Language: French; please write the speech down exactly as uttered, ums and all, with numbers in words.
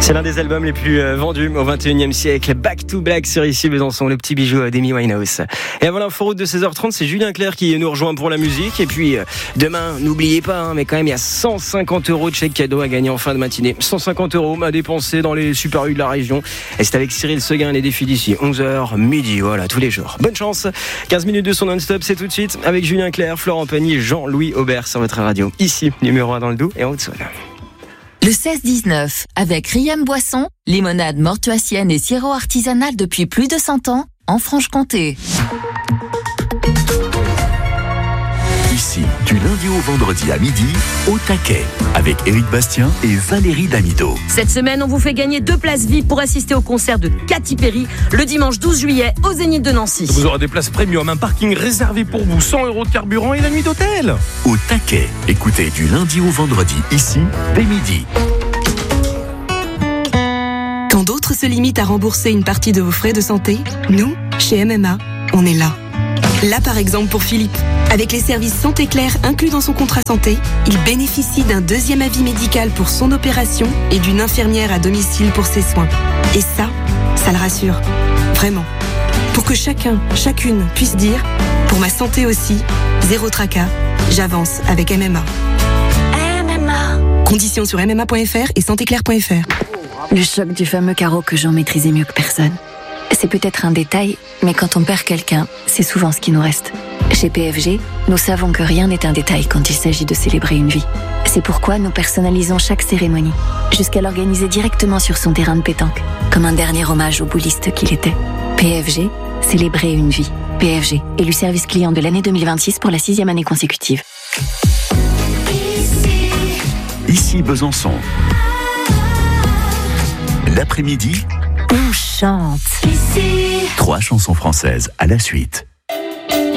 C'est l'un des albums les plus vendus au vingt et unième siècle. Back to Black sur Ici Besançon, le petit bijou d'Amy Winehouse. Et avant l'inforoute de seize heures trente, c'est Julien Clerc qui nous rejoint pour la musique. Et puis demain, n'oubliez pas, hein, mais quand même, il y a cent cinquante euros de chèque cadeau à gagner en fin de matinée. cent cinquante euros à dépenser dans les super U de la région. Et c'est avec Cyril Seguin, les défis d'ici onze heures, midi, voilà, tous les jours. Bonne chance. quinze minutes de son non-stop, c'est tout de suite avec Julien Clerc, Florent Pagny, Jean-Louis Aubert sur votre radio. Ici, numéro un dans le Doubs et en Haute-Saône. Le seize dix-neuf, avec Riam Boisson, limonade mortuacienne et sirop artisanal depuis plus de cent ans, en Franche-Comté. Ici, du lundi au vendredi à midi, au taquet, avec Éric Bastien et Valérie Damido. Cette semaine, on vous fait gagner deux places V I P pour assister au concert de Katy Perry le dimanche douze juillet au Zénith de Nancy. Vous aurez des places premium, un parking réservé pour vous, cent euros de carburant et la nuit d'hôtel. Au taquet, écoutez du lundi au vendredi, ici, dès midi. Quand d'autres se limitent à rembourser une partie de vos frais de santé, nous, chez M M A, on est là. Là, par exemple, pour Philippe. Avec les services Santé Claire inclus dans son contrat santé, il bénéficie d'un deuxième avis médical pour son opération et d'une infirmière à domicile pour ses soins. Et ça, ça le rassure. Vraiment. Pour que chacun, chacune puisse dire « Pour ma santé aussi, zéro tracas, j'avance avec M M A ». M M A. Conditions sur m m a point f r et santé claire point f r. Le choc du fameux carreau que Jean maîtrisait mieux que personne. C'est peut-être un détail, mais quand on perd quelqu'un, c'est souvent ce qui nous reste. Chez P F G, nous savons que rien n'est un détail quand il s'agit de célébrer une vie. C'est pourquoi nous personnalisons chaque cérémonie, jusqu'à l'organiser directement sur son terrain de pétanque, comme un dernier hommage au bouliste qu'il était. P F G, célébrer une vie. P F G, élu service client de l'année deux mille vingt-six pour la sixième année consécutive. Ici Besançon. L'après-midi, on chante. trois chansons françaises à la suite.